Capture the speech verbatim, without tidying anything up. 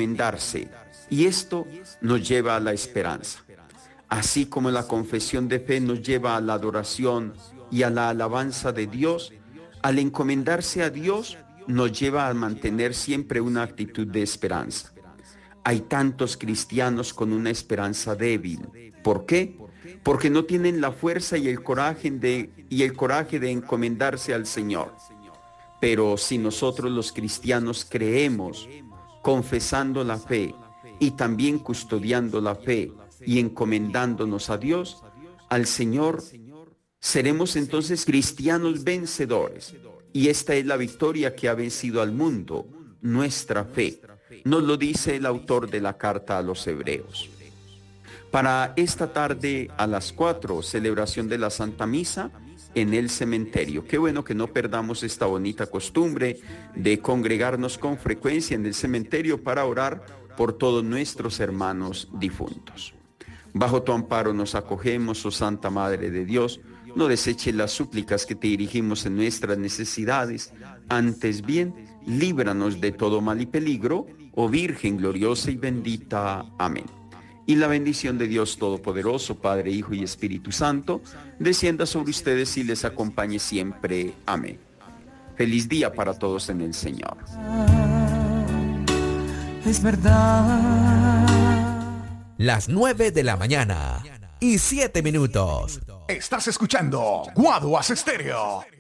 encomendarse, y esto nos lleva a la esperanza. Así como la confesión de fe nos lleva a la adoración y a la alabanza de Dios, al encomendarse a Dios nos lleva a mantener siempre una actitud de esperanza. Hay tantos cristianos con una esperanza débil. ¿Por qué? Porque no tienen la fuerza y el coraje de, y el coraje de encomendarse al Señor. Pero si nosotros los cristianos creemos, confesando la fe y también custodiando la fe y encomendándonos a Dios, al Señor, seremos entonces cristianos vencedores. Y esta es la victoria que ha vencido al mundo, nuestra fe. Nos lo dice el autor de la carta a los Hebreos. Para esta tarde a las cuatro, celebración de la Santa Misa en el cementerio. Qué bueno que no perdamos esta bonita costumbre de congregarnos con frecuencia en el cementerio para orar por todos nuestros hermanos difuntos. Bajo tu amparo nos acogemos, oh Santa Madre de Dios. No deseches las súplicas que te dirigimos en nuestras necesidades. Antes bien, líbranos de todo mal y peligro, oh Virgen gloriosa y bendita. Amén. Y la bendición de Dios Todopoderoso, Padre, Hijo y Espíritu Santo, descienda sobre ustedes y les acompañe siempre. Amén. Feliz día para todos en el Señor. Es verdad. Las nueve de la mañana y siete minutos. Estás escuchando Guaduas Estéreo.